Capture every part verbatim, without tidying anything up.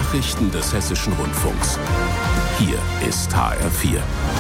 Nachrichten des Hessischen Rundfunks. Hier ist H R vier.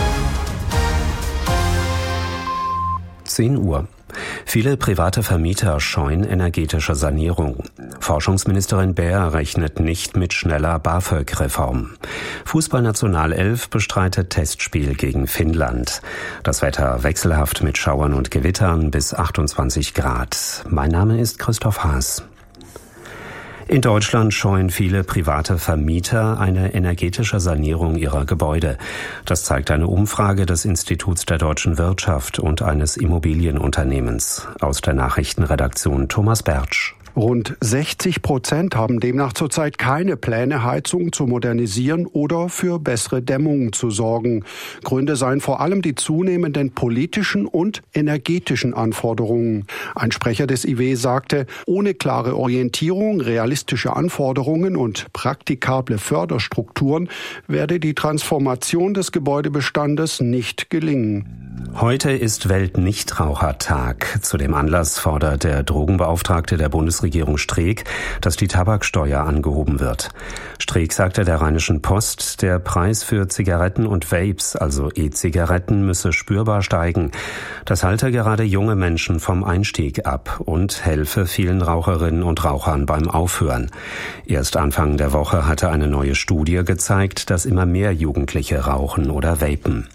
zehn Uhr. Viele private Vermieter scheuen energetische Sanierung. Forschungsministerin Baer rechnet nicht mit schneller BAföG-Reform. Fußballnationalelf bestreitet Testspiel gegen Finnland. Das Wetter wechselhaft mit Schauern und Gewittern bis achtundzwanzig Grad. Mein Name ist Christoph Haas. In Deutschland scheuen viele private Vermieter eine energetische Sanierung ihrer Gebäude. Das zeigt eine Umfrage des Instituts der deutschen Wirtschaft und eines Immobilienunternehmens. Aus der Nachrichtenredaktion Thomas Bertsch. Rund sechzig Prozent haben demnach zurzeit keine Pläne, Heizung zu modernisieren oder für bessere Dämmung zu sorgen. Gründe seien vor allem die zunehmenden politischen und energetischen Anforderungen. Ein Sprecher des I W sagte, ohne klare Orientierung, realistische Anforderungen und praktikable Förderstrukturen werde die Transformation des Gebäudebestandes nicht gelingen. Heute ist Weltnichtrauchertag. Zu dem Anlass fordert der Drogenbeauftragte der Bundesregierung Streeck, dass die Tabaksteuer angehoben wird. Streeck sagte der Rheinischen Post, der Preis für Zigaretten und Vapes, also E-Zigaretten, müsse spürbar steigen. Das halte gerade junge Menschen vom Einstieg ab und helfe vielen Raucherinnen und Rauchern beim Aufhören. Erst Anfang der Woche hatte eine neue Studie gezeigt, dass immer mehr Jugendliche rauchen oder vapen.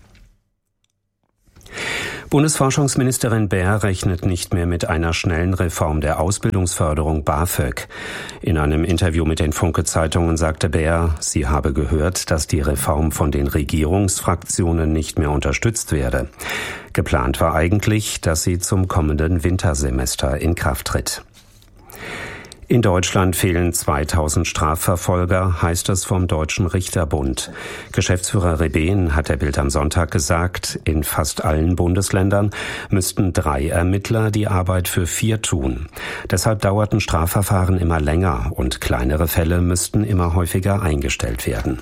Bundesforschungsministerin Baer rechnet nicht mehr mit einer schnellen Reform der Ausbildungsförderung BAföG. In einem Interview mit den Funke-Zeitungen sagte Baer, sie habe gehört, dass die Reform von den Regierungsfraktionen nicht mehr unterstützt werde. Geplant war eigentlich, dass sie zum kommenden Wintersemester in Kraft tritt. In Deutschland fehlen zweitausend Strafverfolger, heißt es vom Deutschen Richterbund. Geschäftsführer Rebehn hat der Bild am Sonntag gesagt, in fast allen Bundesländern müssten drei Ermittler die Arbeit für vier tun. Deshalb dauerten Strafverfahren immer länger und kleinere Fälle müssten immer häufiger eingestellt werden.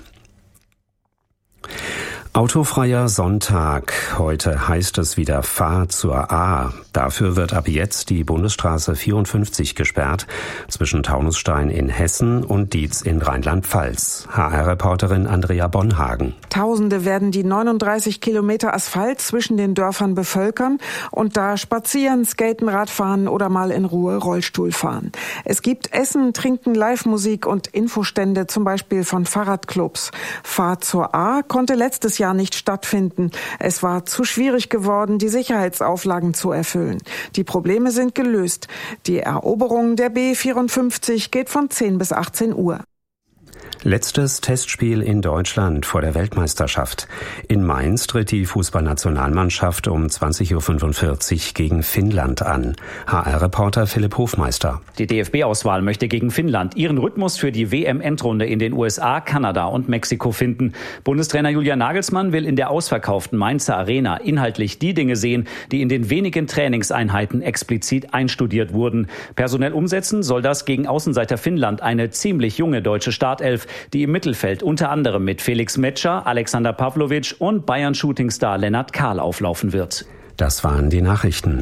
Autofreier Sonntag. Heute heißt es wieder Fahr zur A. Dafür wird ab jetzt die Bundesstraße vierundfünfzig gesperrt zwischen Taunusstein in Hessen und Dietz in Rheinland-Pfalz. H R-Reporterin Andrea Bonhagen. Tausende werden die neununddreißig Kilometer Asphalt zwischen den Dörfern bevölkern und da spazieren, skaten, Radfahren oder mal in Ruhe Rollstuhl fahren. Es gibt Essen, Trinken, Live-Musik und Infostände, zum Beispiel von Fahrradclubs. Fahr zur A konnte letztes Jahr nicht stattfinden. Es war zu schwierig geworden, die Sicherheitsauflagen zu erfüllen. Die Probleme sind gelöst. Die Eroberung der B vierundfünfzig geht von zehn bis achtzehn Uhr. Letztes Testspiel in Deutschland vor der Weltmeisterschaft. In Mainz tritt die Fußballnationalmannschaft um zwanzig Uhr fünfundvierzig gegen Finnland an. H R-Reporter Philipp Hofmeister. Die D F B-Auswahl möchte gegen Finnland ihren Rhythmus für die W M-Endrunde in den U S A, Kanada und Mexiko finden. Bundestrainer Julian Nagelsmann will in der ausverkauften Mainzer Arena inhaltlich die Dinge sehen, die in den wenigen Trainingseinheiten explizit einstudiert wurden. Personell umsetzen soll das gegen Außenseiter Finnland eine ziemlich junge deutsche Startelf, die im Mittelfeld unter anderem mit Felix Metscher, Alexander Pavlovic und Bayern-Shootingstar Lennart Kahl auflaufen wird. Das waren die Nachrichten.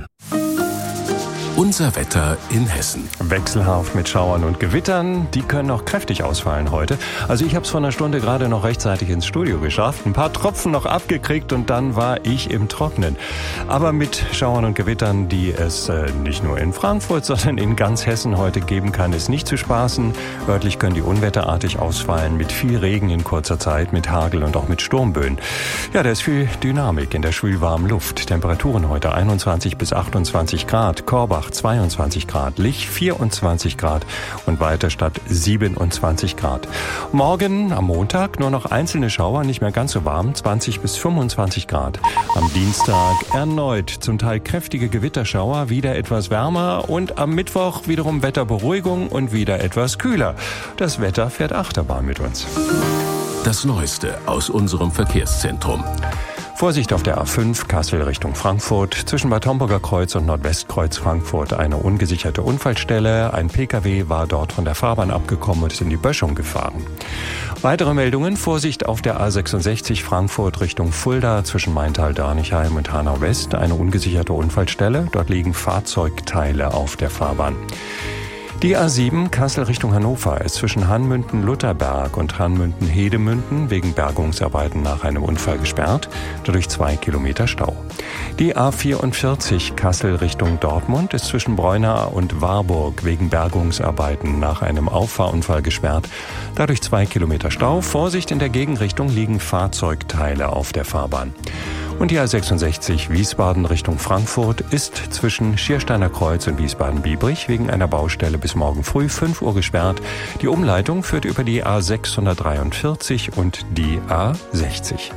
Unser Wetter in Hessen. Wechselhaft mit Schauern und Gewittern, die können auch kräftig ausfallen heute. Also ich habe es vor einer Stunde gerade noch rechtzeitig ins Studio geschafft, ein paar Tropfen noch abgekriegt und dann war ich im Trocknen. Aber mit Schauern und Gewittern, die es äh, nicht nur in Frankfurt, sondern in ganz Hessen heute geben kann, ist nicht zu spaßen. Örtlich können die unwetterartig ausfallen mit viel Regen in kurzer Zeit, mit Hagel und auch mit Sturmböen. Ja, da ist viel Dynamik in der schwülwarmen Luft. Temperaturen heute einundzwanzig bis achtundzwanzig Grad, Korbach zweiundzwanzig Grad, Lich vierundzwanzig Grad und Weiterstadt siebenundzwanzig Grad. Morgen am Montag nur noch einzelne Schauer, nicht mehr ganz so warm, zwanzig bis fünfundzwanzig Grad. Am Dienstag erneut zum Teil kräftige Gewitterschauer, wieder etwas wärmer und am Mittwoch wiederum Wetterberuhigung und wieder etwas kühler. Das Wetter fährt Achterbahn mit uns. Das Neueste aus unserem Verkehrszentrum. Vorsicht auf der A fünf Kassel Richtung Frankfurt. Zwischen Bad Homburger Kreuz und Nordwestkreuz Frankfurt eine ungesicherte Unfallstelle. Ein Pkw war dort von der Fahrbahn abgekommen und ist in die Böschung gefahren. Weitere Meldungen. Vorsicht auf der A sechsundsechzig Frankfurt Richtung Fulda zwischen Maintal-Dörnigheim und Hanau West. Eine ungesicherte Unfallstelle. Dort liegen Fahrzeugteile auf der Fahrbahn. Die A sieben Kassel Richtung Hannover ist zwischen Hanmünden-Lutherberg und Hanmünden-Hedemünden wegen Bergungsarbeiten nach einem Unfall gesperrt, dadurch zwei Kilometer Stau. Die A vierundvierzig Kassel Richtung Dortmund ist zwischen Breunau und Warburg wegen Bergungsarbeiten nach einem Auffahrunfall gesperrt, dadurch zwei Kilometer Stau. Vorsicht, in der Gegenrichtung liegen Fahrzeugteile auf der Fahrbahn. Und die A sechsundsechzig Wiesbaden Richtung Frankfurt ist zwischen Schiersteiner Kreuz und Wiesbaden-Biebrich wegen einer Baustelle bis morgen früh fünf Uhr gesperrt. Die Umleitung führt über die A sechshundertdreiundvierzig und die A sechzig.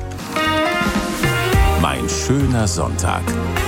Mein schöner Sonntag.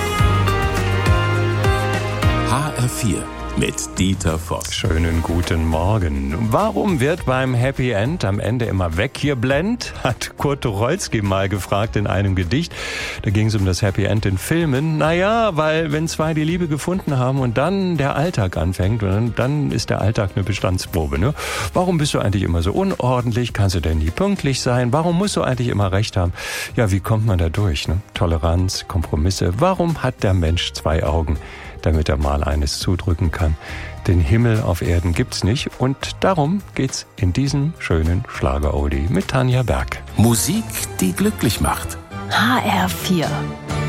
H R vier mit Dieter Voss. Schönen guten Morgen. Warum wird beim Happy End am Ende immer weg hier blend? Hat Kurt Tucholsky mal gefragt in einem Gedicht. Da ging es um das Happy End in Filmen. Naja, weil wenn zwei die Liebe gefunden haben und dann der Alltag anfängt, und dann ist der Alltag eine Bestandsprobe. Ne? Warum bist du eigentlich immer so unordentlich? Kannst du denn nie pünktlich sein? Warum musst du eigentlich immer recht haben? Ja, wie kommt man da durch? Ne? Toleranz, Kompromisse. Warum hat der Mensch zwei Augen? Damit er mal eines zudrücken kann. Den Himmel auf Erden gibt's nicht und darum geht's in diesem schönen Schlager-Oldie mit Tanja Berg. Musik, die glücklich macht. H R vier.